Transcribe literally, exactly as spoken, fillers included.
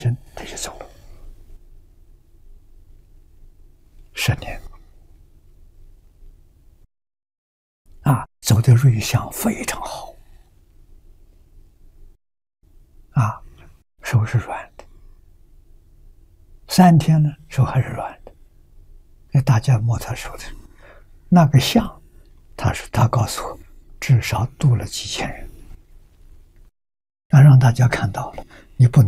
真他就走了，十年啊，走的瑞相非常好啊，手是软的，三天呢手还是软的。给大家摸他手的那个像，他说他告诉我，至少度了几千人，那让大家看到了，你不能。